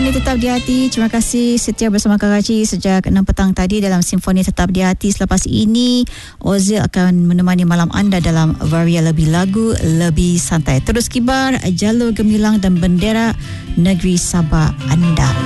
Simfoni Tetap di Hati. Terima kasih setia bersama Karachi sejak 6 petang tadi dalam Simfoni Tetap di Hati. Selepas ini, Ozil akan menemani malam anda dalam varia lebih lagu, lebih santai. Terus kibar jalur gemilang dan bendera negeri Sabah anda.